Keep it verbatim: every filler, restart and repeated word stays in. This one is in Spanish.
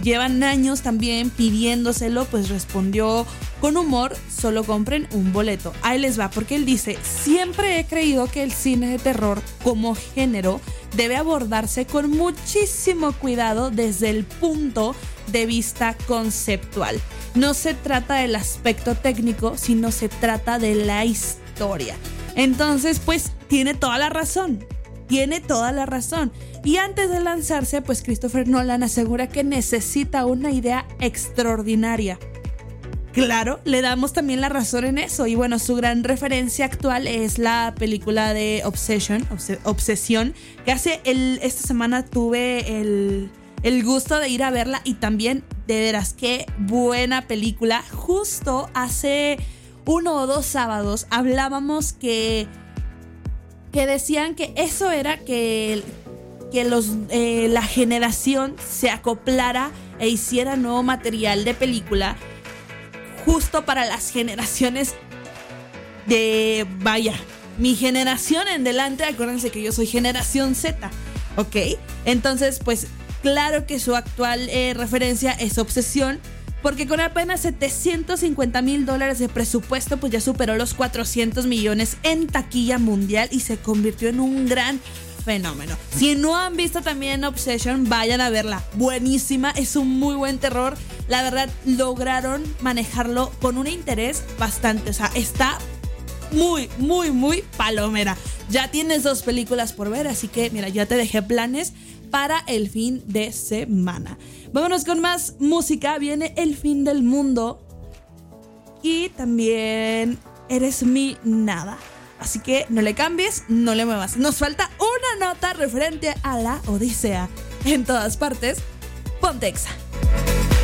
llevan años también pidiéndoselo, pues respondió con humor: solo compren un boleto. Ahí les va, porque él dice: siempre he creído que el cine de terror como género debe abordarse con muchísimo cuidado desde el punto de vista conceptual. No se trata del aspecto técnico, sino se trata de la historia. Entonces, pues tiene toda la razón. Tiene toda la razón. Y antes de lanzarse, pues Christopher Nolan asegura que necesita una idea extraordinaria. Claro, le damos también la razón en eso. Y bueno, su gran referencia actual es la película de Obsession, Obs- Obsesión, que hace el, esta semana tuve el, el gusto de ir a verla, y también, de veras, qué buena película. Justo hace uno o dos sábados hablábamos que, que decían que eso era que, que los, eh, la generación se acoplara e hiciera nuevo material de película justo para las generaciones de, vaya, mi generación en delante. Acuérdense que yo soy generación Z, ¿ok? Entonces, pues claro que su actual eh, referencia es Obsesión, porque con apenas setecientos cincuenta mil dólares de presupuesto, pues ya superó los cuatrocientos millones en taquilla mundial y se convirtió en un gran fenómeno. Si no han visto también Obsession, vayan a verla. Buenísima, es un muy buen terror. La verdad, lograron manejarlo con un interés bastante. O sea, está muy, muy, muy palomera. Ya tienes dos películas por ver, así que mira, ya te dejé planes para el fin de semana. Vámonos con más música. Viene El Fin del Mundo y también Eres mi nada. Así que no le cambies, no le muevas. Nos falta una nota referente a la Odisea. En todas partes, ponte Exa.